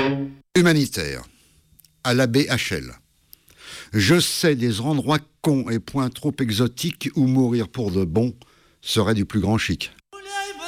Humanitaire, à la BHL. Je sais des endroits cons et points trop exotiques où mourir pour de bon serait du plus grand chic.